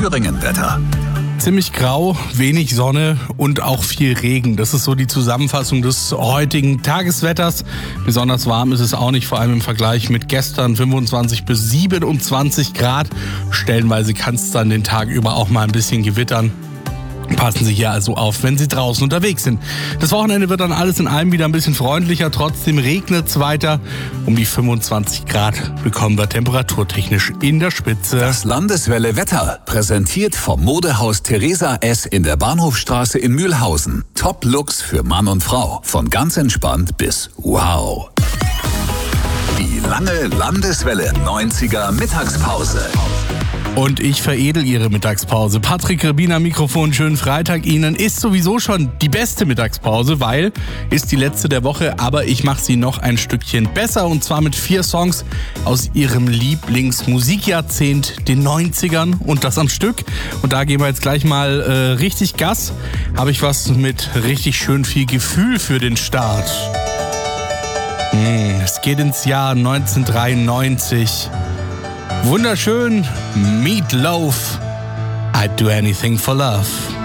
Thüringen-Wetter. Ziemlich grau, wenig Sonne und auch viel Regen. Das ist so die Zusammenfassung des heutigen Tageswetters. Besonders warm ist es auch nicht, vor allem im Vergleich mit gestern 25 bis 27 Grad. Stellenweise kann es dann den Tag über auch mal ein bisschen gewittern. Passen Sie hier also auf, wenn Sie draußen unterwegs sind. Das Wochenende wird dann alles in allem wieder ein bisschen freundlicher. Trotzdem regnet es weiter. Um die 25 Grad bekommen wir temperaturtechnisch in der Spitze. Das Landeswelle Wetter, präsentiert vom Modehaus Theresa S. in der Bahnhofstraße in Mühlhausen. Top-Looks für Mann und Frau. Von ganz entspannt bis wow. Die lange Landeswelle 90er Mittagspause. Und ich veredel Ihre Mittagspause. Patrick Rebiner, Mikrofon, schönen Freitag Ihnen. Ist sowieso schon die beste Mittagspause, weil ist die letzte der Woche, aber ich mache sie noch ein Stückchen besser und zwar mit 4 Songs aus Ihrem Lieblingsmusikjahrzehnt, den 90ern und das am Stück. Und da geben wir jetzt gleich mal richtig Gas. Habe ich was mit richtig schön viel Gefühl für den Start. Es geht ins Jahr 1993. Wunderschön, Meat Loaf, I'd do anything for love.